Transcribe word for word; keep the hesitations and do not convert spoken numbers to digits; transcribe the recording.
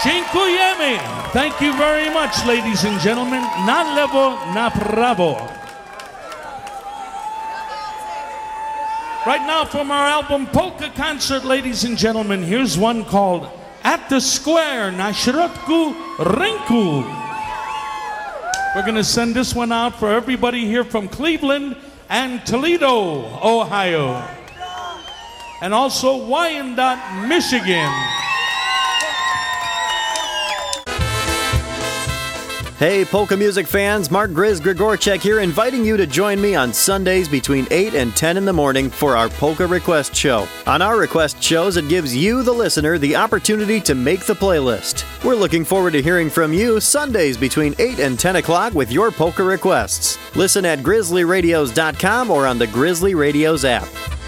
Dziękujemy. Thank you very much, ladies and gentlemen. Na lewo, na prawo. Right now from our album Polka Concert, ladies and gentlemen, here's one called At the Square, na środku rynku. We're going to send this one out for everybody here from Cleveland and Toledo, Ohio. And also Wyandotte, Michigan. Hey, polka music fans, Mark Grizz Grigorchek here, inviting you to join me on Sundays between eight and ten in the morning for our Polka Request Show. On our request shows, it gives you, the listener, the opportunity to make the playlist. We're looking forward to hearing from you Sundays between eight and ten o'clock with your polka requests. Listen at grizzly radios dot com or on the Grizzly Radios app.